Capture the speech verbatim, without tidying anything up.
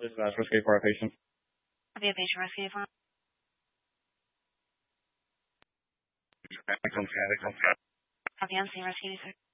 This is Ash Rescue for our patient. Have you a patient rescue phone? Have you on scene rescue, sir?